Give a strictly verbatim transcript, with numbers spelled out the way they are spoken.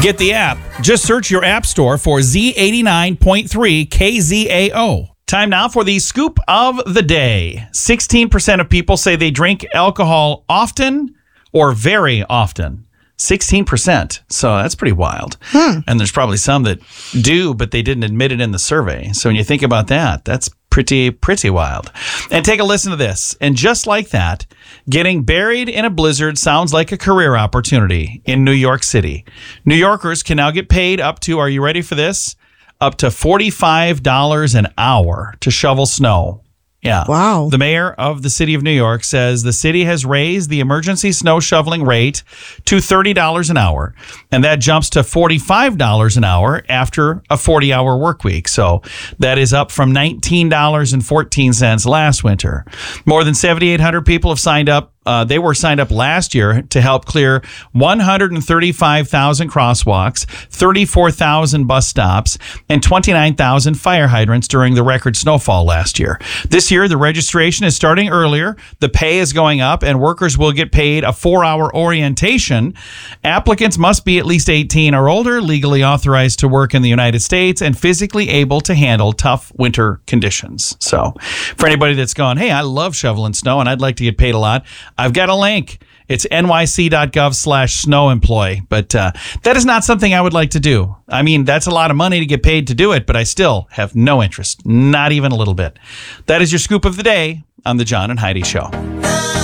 Get the app. Just search your app store for Z eighty-nine point three K Z A O. Time now for the scoop of the day. sixteen percent of people say they drink alcohol often or very often. sixteen percent. So that's pretty wild. Hmm. And there's probably some that do, but they didn't admit it in the survey. So when you think about that, that's pretty, pretty wild. And take a listen to this. And just like that, getting buried in a blizzard sounds like a career opportunity in New York City. New Yorkers can now get paid up to, are you ready for this? Up to forty-five dollars an hour to shovel snow. Yeah. Wow. The mayor of the city of New York says the city has raised the emergency snow shoveling rate to thirty dollars an hour. And that jumps to forty-five dollars an hour after a forty-hour work week. So that is up from nineteen dollars and fourteen cents last winter. More than seventy-eight hundred people have signed up. Uh, they were signed up last year to help clear one hundred thirty-five thousand crosswalks, thirty-four thousand bus stops, and twenty-nine thousand fire hydrants during the record snowfall last year. This year, the registration is starting earlier, the pay is going up, and workers will get paid a four-hour orientation. Applicants must be at least eighteen or older, legally authorized to work in the United States, and physically able to handle tough winter conditions. So for anybody that's gone, hey, I love shoveling snow and I'd like to get paid a lot, I've got a link. It's nyc.gov slash snow employ. But uh, that is not something I would like to do. I mean, that's a lot of money to get paid to do it, but I still have no interest, not even a little bit. That is your scoop of the day on the John and Heidi Show.